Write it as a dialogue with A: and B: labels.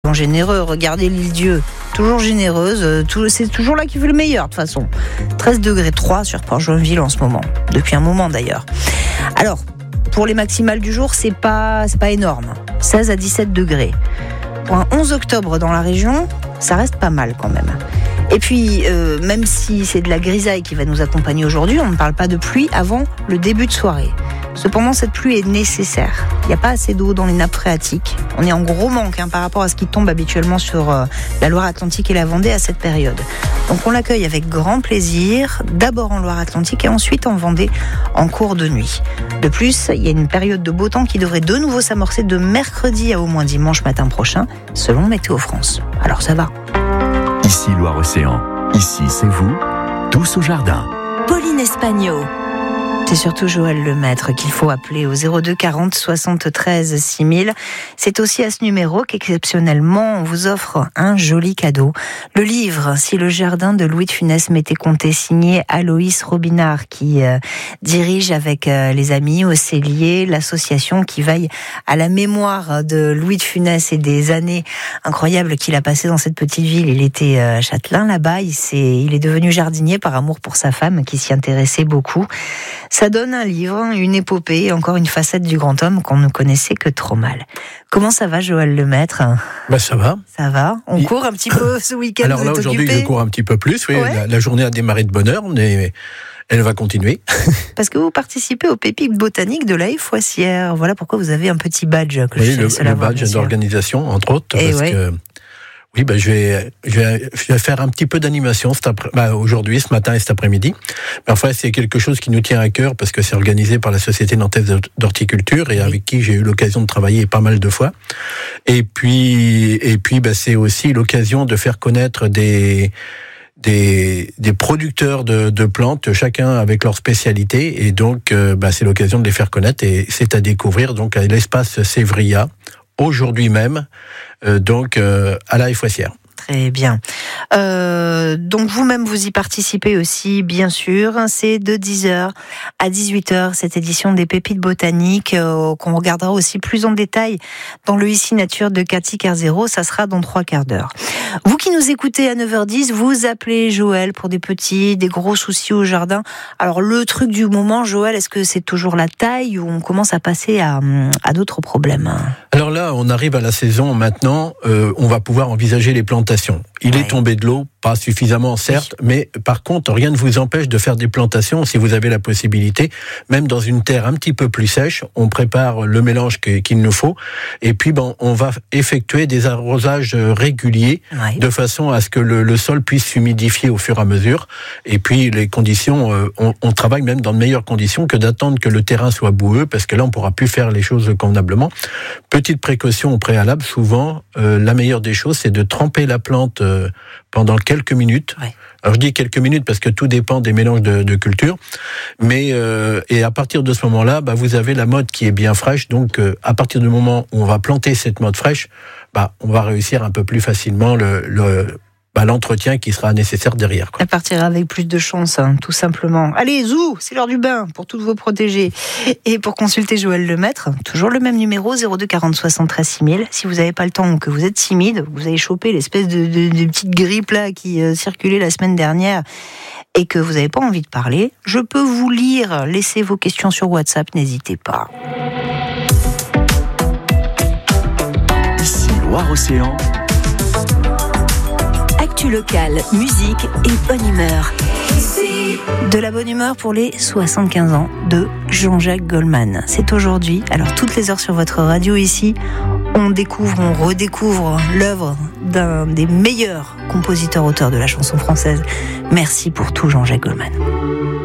A: Généreux, regardez l'île Dieu, toujours généreuse, c'est toujours là qu'il fait le meilleur de toute façon. 13 degrés 3 sur Port-Joinville en ce moment, depuis un moment d'ailleurs. Alors, pour les maximales du jour, c'est pas énorme, 16 à 17 degrés. Pour un 11 octobre dans la région, ça reste pas mal quand même. Et puis, même si c'est de la grisaille qui va nous accompagner aujourd'hui, on ne parle pas de pluie avant le début de soirée. Cependant, cette pluie est nécessaire. Il n'y a pas assez d'eau dans les nappes phréatiques. On est en gros manque par rapport à ce qui tombe habituellement sur la Loire-Atlantique et la Vendée à cette période. Donc on l'accueille avec grand plaisir, d'abord en Loire-Atlantique et ensuite en Vendée en cours de nuit. De plus, il y a une période de beau temps qui devrait de nouveau s'amorcer de mercredi à au moins dimanche matin prochain, selon Météo France. Alors ça va.
B: Ici Loire-Océan, ici c'est vous, tous au jardin.
C: Pauline Espagno.
A: C'est surtout Joël Lemaître qu'il faut appeler au 02 40 73 6000. C'est aussi à ce numéro qu'exceptionnellement on vous offre un joli cadeau. Le livre « Si le jardin de Louis de Funès m'était compté » signé Aloïs Robinard qui dirige avec les amis au Cellier l'association qui veille à la mémoire de Louis de Funès et des années incroyables qu'il a passées dans cette petite ville. Il était châtelain là-bas, il est devenu jardinier par amour pour sa femme qui s'y intéressait beaucoup. Ça donne un livre, une épopée et encore une facette du grand homme qu'on ne connaissait que trop mal. Comment ça va, Joël Lemaître ?
D: Ça va.
A: Ça va. On court un petit peu ce week-end.
D: Alors là, aujourd'hui, je cours un petit peu plus. Oui, ouais. La journée a démarré de bonne heure, mais elle va continuer. Parce
A: que vous participez aux pépites botaniques de la Haie Foissière. Voilà pourquoi vous avez un petit badge.
D: Le badge d'organisation, entre autres. Oui, je vais faire un petit peu d'animation aujourd'hui, ce matin et cet après-midi. Mais enfin, c'est quelque chose qui nous tient à cœur parce que c'est organisé par la Société nantaise d'horticulture et avec qui j'ai eu l'occasion de travailler pas mal de fois. Et puis, c'est aussi l'occasion de faire connaître des producteurs de plantes, chacun avec leur spécialité. Et donc, c'est l'occasion de les faire connaître et c'est à découvrir donc à l'espace Sévria, aujourd'hui même, à la Haie Foissière.
A: Très bien. Donc vous-même, vous y participez aussi, bien sûr. C'est de 10h à 18h, cette édition des Pépites Botaniques, qu'on regardera aussi plus en détail dans le Ici Nature de Cathy Carzero. Ça sera dans 3 quarts d'heure. Vous qui nous écoutez à 9h10, vous appelez Joël pour des gros soucis au jardin. Alors le truc du moment, Joël, est-ce que c'est toujours la taille ou on commence à passer à d'autres problèmes ?
D: Alors là, on arrive à la saison maintenant, on va pouvoir envisager les plantations. Il est tombé de l'eau, pas suffisamment certes, mais par contre, rien ne vous empêche de faire des plantations si vous avez la possibilité, même dans une terre un petit peu plus sèche. On prépare le mélange qu'il nous faut, et puis on va effectuer des arrosages réguliers, de façon à ce que le sol puisse s'humidifier au fur et à mesure. Et puis les conditions, on travaille même dans de meilleures conditions que d'attendre que le terrain soit boueux, parce que là on pourra plus faire les choses convenablement. Petite précaution au préalable, souvent la meilleure des choses, c'est de tremper la plante pendant quelques minutes. Alors je dis quelques minutes parce que tout dépend des mélanges de cultures, mais et à partir de ce moment-là, vous avez la motte qui est bien fraîche. Donc à partir du moment où on va planter cette motte fraîche, on va réussir un peu plus facilement l'entretien qui sera nécessaire derrière.
A: Elle partira avec plus de chance, tout simplement. Allez, zou, c'est l'heure du bain pour toutes vos protégés. Et pour consulter Joël Lemaître, toujours le même numéro, 02 40 73 6000. Si vous n'avez pas le temps ou que vous êtes timide, vous avez chopé l'espèce de petite grippe là qui circulait la semaine dernière et que vous n'avez pas envie de parler, je peux vous lire, laissez vos questions sur WhatsApp, n'hésitez pas.
B: Ici Loire-Océan.
C: Actu locale, musique et bonne humeur.
A: De la bonne humeur pour les 75 ans de Jean-Jacques Goldman. C'est aujourd'hui, alors toutes les heures sur votre radio ici, on redécouvre l'œuvre d'un des meilleurs compositeurs-auteurs de la chanson française. Merci pour tout Jean-Jacques Goldman.